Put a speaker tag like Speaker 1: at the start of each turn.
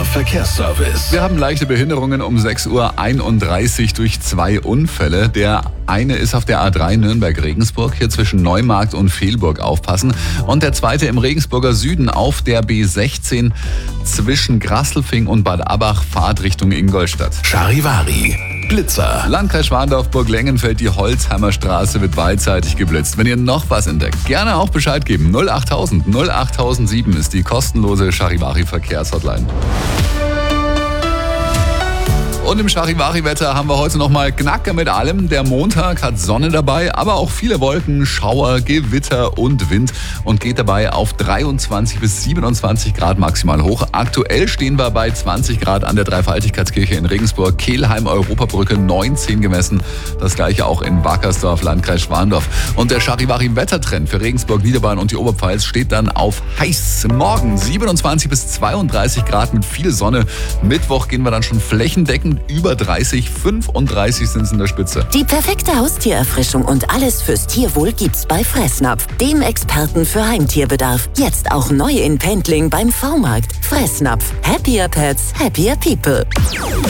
Speaker 1: Verkehrsservice.
Speaker 2: Wir haben leichte Behinderungen um 6:31 Uhr durch 2 Unfälle. Der eine ist auf der A3 Nürnberg-Regensburg, hier zwischen Neumarkt und Velburg aufpassen. Und der zweite im Regensburger Süden auf der B16 zwischen Grasselfing und Bad Abbach, Fahrt Richtung Ingolstadt.
Speaker 1: Charivari. Blitzer.
Speaker 2: Landkreis Schwandorf-Burglengenfeld, die Holzheimer Straße wird beidseitig geblitzt. Wenn ihr noch was entdeckt, gerne auch Bescheid geben. 08000 08007 ist die kostenlose Charivari-Verkehrshotline. Und im Charivari-Wetter haben wir heute nochmal Knacker mit allem. Der Montag hat Sonne dabei, aber auch viele Wolken, Schauer, Gewitter und Wind und geht dabei auf 23 bis 27 Grad maximal hoch. Aktuell stehen wir bei 20 Grad an der Dreifaltigkeitskirche in Regensburg, Kelheim, Europabrücke 19 gemessen. Das gleiche auch in Wackersdorf, Landkreis Schwandorf. Und der Charivari-Wettertrend für Regensburg, Niederbayern und die Oberpfalz steht dann auf heiß. Morgen 27 bis 32 Grad mit viel Sonne. Mittwoch gehen wir dann schon flächendeckend über 30, 35 sind es in der Spitze.
Speaker 3: Die perfekte Haustiererfrischung und alles fürs Tierwohl gibt's bei Fressnapf, dem Experten für Heimtierbedarf. Jetzt auch neu in Pendling beim V-Markt. Fressnapf. Happier Pets, happier people.